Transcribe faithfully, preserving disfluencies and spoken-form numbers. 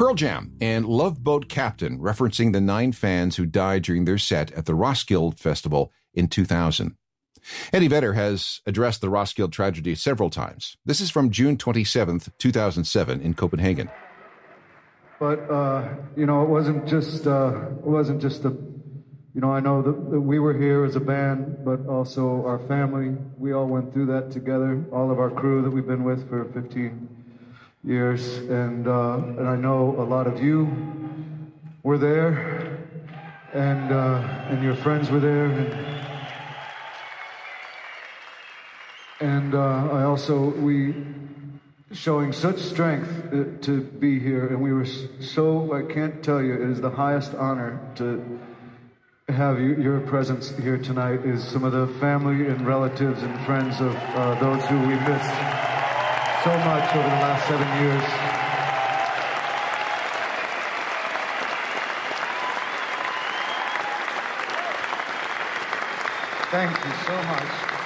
Pearl Jam and Love Boat Captain, referencing the nine fans who died during their set at the Roskilde Festival in two thousand. Eddie Vedder has addressed the Roskilde tragedy several times. This is from June twenty-seventh, two thousand seven in Copenhagen. But, uh, you know, it wasn't just, uh, it wasn't just the, you know, I know that, that we were here as a band, but also our family. We all went through that together, all of our crew that we've been with for fifteen years. And, uh, and I know a lot of you were there, and, uh, and your friends were there. And, And uh, I also, we, showing such strength uh, to be here, and we were so, I can't tell you, it is the highest honor to have you, your presence here tonight, is some of the family and relatives and friends of uh, those who we missed so much over the last seven years. Thank you so much.